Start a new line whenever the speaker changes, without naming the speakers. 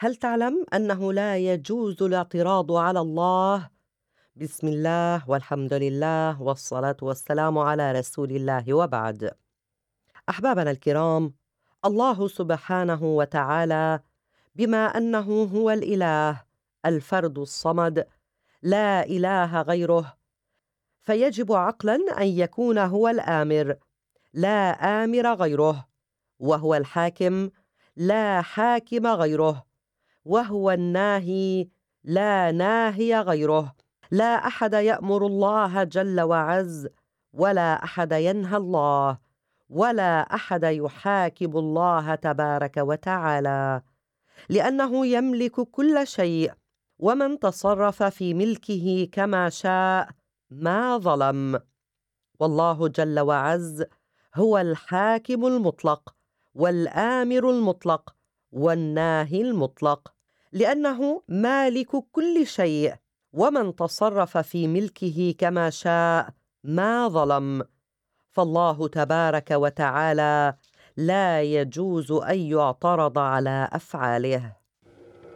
هل تعلم أنه لا يجوز الاعتراض على الله؟ بسم الله والحمد لله والصلاة والسلام على رسول الله وبعد. أحبابنا الكرام، الله سبحانه وتعالى بما أنه هو الإله الفرد الصمد، لا إله غيره، فيجب عقلا أن يكون هو الآمر، لا آمر غيره، وهو الحاكم، لا حاكم غيره، وهو الناهي، لا ناهي غيره. لا أحد يأمر الله جل وعز، ولا أحد ينهى الله، ولا أحد يحاكم الله تبارك وتعالى، لأنه يملك كل شيء، ومن تصرف في ملكه كما شاء ما ظلم. والله جل وعز هو الحاكم المطلق، والآمر المطلق، والناهي المطلق، لأنه مالك كل شيء، ومن تصرف في ملكه كما شاء ما ظلم. فالله تبارك وتعالى لا يجوز أن يعترض على أفعاله.